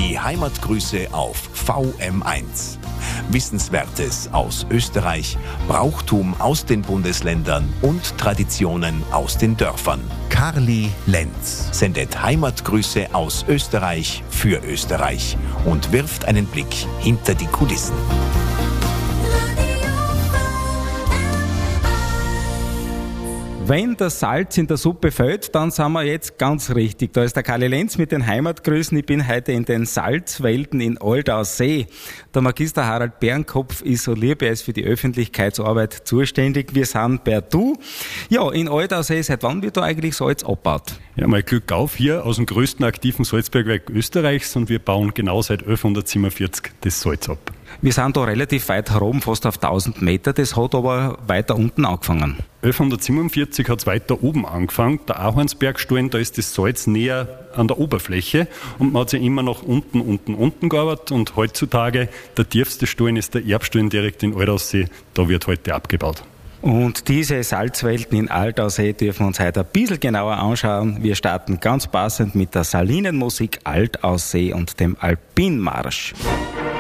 Die Heimatgrüße auf VM1. Wissenswertes aus Österreich, Brauchtum aus den Bundesländern und Traditionen aus den Dörfern. Karli Lenz sendet Heimatgrüße aus Österreich für Österreich und wirft einen Blick hinter die Kulissen. Wenn das Salz in der Suppe fällt, dann sind wir jetzt ganz richtig. Da ist der Karli Lenz mit den Heimatgrüßen. Ich bin heute in den Salzwelten in Aldaussee. Der Magister Harald Bernkopf ist, so lieb er ist, für die Öffentlichkeitsarbeit zuständig. Wir sind per Du. Ja, in Aldaussee, seit wann wird da eigentlich Salz abgebaut? Ja, mal Glück auf, hier aus dem größten aktiven Salzbergwerk Österreichs, und wir bauen genau seit 1147 das Salz ab. Wir sind da relativ weit herum, fast auf 1000 Meter. Das hat aber weiter unten angefangen. 1147 hat es weiter oben angefangen. Der Ahornsbergstallen, da ist das Salz näher an der Oberfläche und man hat sich immer nach unten gearbeitet, und heutzutage der tiefste Stollen ist der Erbstollen direkt in Aldaussee. Da wird heute abgebaut. Und diese Salzwelten in Aldaussee dürfen wir uns heute ein bisschen genauer anschauen. Wir starten ganz passend mit der Salinenmusik Aldaussee und dem Alpinmarsch.